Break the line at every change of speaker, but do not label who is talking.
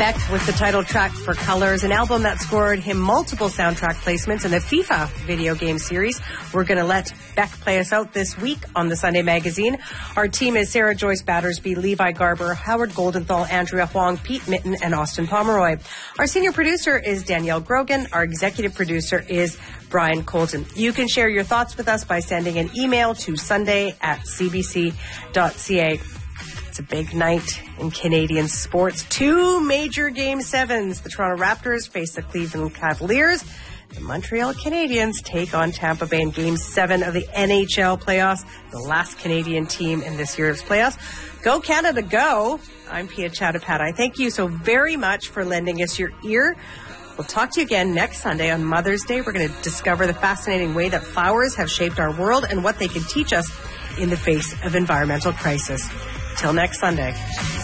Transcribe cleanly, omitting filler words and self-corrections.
Beck with the title track for Colors, an album that scored him multiple soundtrack placements in the FIFA video game series. We're going to let Beck play us out this week on the Sunday Magazine. Our team is Sarah Joyce Battersby, Levi Garber, Howard Goldenthal, Andrea Huang, Pete Mitten, and Austin Pomeroy. Our senior producer is Danielle Grogan. Our executive producer is Brian Colton. You can share your thoughts with us by sending an email to sunday@cbc.ca. It's a big night in Canadian sports. 2 major Game 7s. The Toronto Raptors face the Cleveland Cavaliers. The Montreal Canadiens take on Tampa Bay in Game 7 of the NHL playoffs, the last Canadian team in this year's playoffs. Go Canada, go! I'm Pia Chattopadhyay. Thank you so very much for lending us your ear. We'll talk to you again next Sunday on Mother's Day. We're going to discover the fascinating way that flowers have shaped our world and what they can teach us in the face of environmental crisis. Till next Sunday.